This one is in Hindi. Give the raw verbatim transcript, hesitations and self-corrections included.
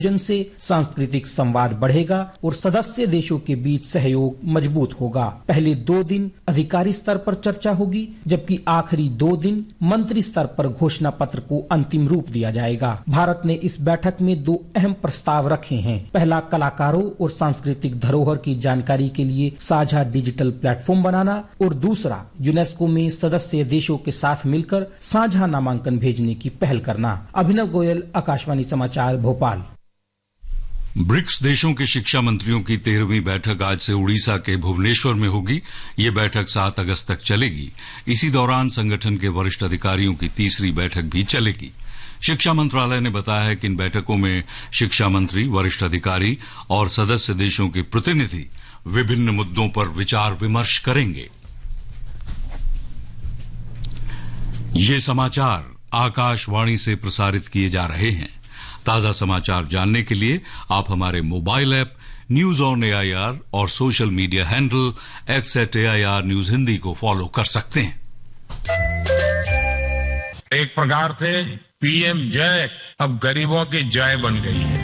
जन से सांस्कृतिक संवाद बढ़ेगा और सदस्य देशों के बीच सहयोग मजबूत होगा। पहले दो दिन अधिकारी स्तर पर चर्चा होगी, जबकि आखिरी दो दिन मंत्री स्तर पर घोषणा पत्र को अंतिम रूप दिया जाएगा। भारत ने इस बैठक में दो अहम प्रस्ताव रखे हैं। पहला, कलाकारों और सांस्कृतिक धरोहर की जानकारी के लिए साझा डिजिटल प्लेटफॉर्म बनाना और दूसरा, यूनेस्को में सदस्य देशों के साथ मिलकर साझा नामांकन भेजने की पहल करना। अभिनव गोयल, आकाशवाणी समाचार, भोपाल। ब्रिक्स देशों के शिक्षा मंत्रियों की तेरहवीं बैठक आज से उड़ीसा के भुवनेश्वर में होगी। ये बैठक सात अगस्त तक चलेगी। इसी दौरान संगठन के वरिष्ठ अधिकारियों की तीसरी बैठक भी चलेगी। शिक्षा मंत्रालय ने बताया है कि इन बैठकों में शिक्षा मंत्री, वरिष्ठ अधिकारी और सदस्य देशों के प्रतिनिधि विभिन्न मुद्दों पर विचार विमर्श करेंगे। ये समाचार आकाशवाणी से प्रसारित किए जा रहे हैं। ताजा समाचार जानने के लिए आप हमारे mobile app news on AIR और social media handle x eight AIR news Hindi को फॉलो कर सकते हैं। एक प्रकार से पीएम जय अब गरीबों की जय बन गई है।